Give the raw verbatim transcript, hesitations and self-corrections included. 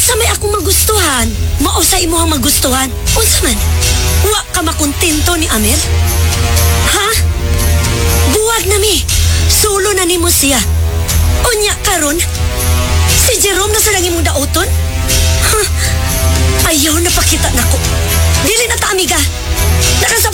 Unsa may akong magustuhan? Mao sa imo ang magustuhan? Unsa man? Wa ka makontento ni Amir? Ha? Buwag na mi. Sulo na nimo siya. Unya karon? Si Jerome na sa lang imong dauton? Ha? Ayaw na pakita nako. Dili na ta amiga. Nakasabot